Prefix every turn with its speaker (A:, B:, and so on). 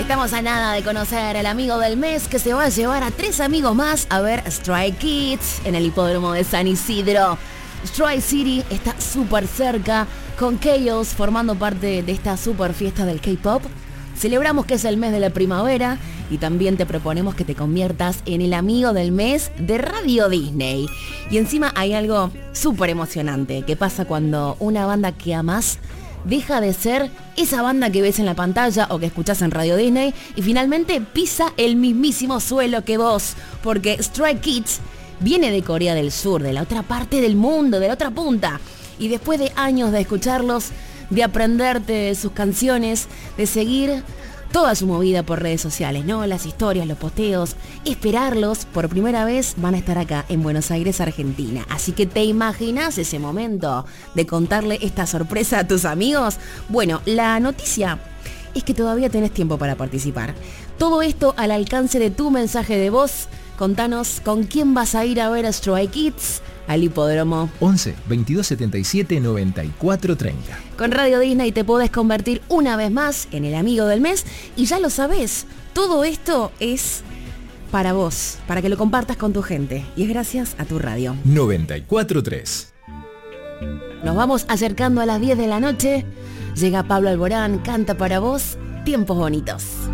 A: Estamos a nada de conocer al amigo del mes que se va a llevar a 3 amigos más a ver Stray Kids en el hipódromo de San Isidro. Stray City está súper cerca, con Chaos formando parte de esta super fiesta del K-pop. Celebramos que es el mes de la primavera y también te proponemos que te conviertas en el amigo del mes de Radio Disney. Y encima hay algo súper emocionante que pasa cuando una banda que amás deja de ser esa banda que ves en la pantalla o que escuchás en Radio Disney y finalmente pisa el mismísimo suelo que vos, porque Stray Kids viene de Corea del Sur, de la otra parte del mundo, de la otra punta. Y después de años de escucharlos, de aprenderte sus canciones, de seguir toda su movida por redes sociales, ¿no? Las historias, los posteos, esperarlos, por primera vez van a estar acá en Buenos Aires, Argentina. Así que ¿te imaginas ese momento de contarle esta sorpresa a tus amigos? Bueno, la noticia es que todavía tenés tiempo para participar. Todo esto al alcance de tu mensaje de voz. Contanos con quién vas a ir a ver a Stray Kids al hipódromo.
B: 11 22 77 94 30.
A: Con Radio Disney te podés convertir una vez más en el amigo del mes y ya lo sabés, todo esto es para vos, para que lo compartas con tu gente y es gracias a tu radio.
B: 94.3.
A: Nos vamos acercando a las 10 de la noche, llega Pablo Alborán, canta para vos, Tiempos Bonitos.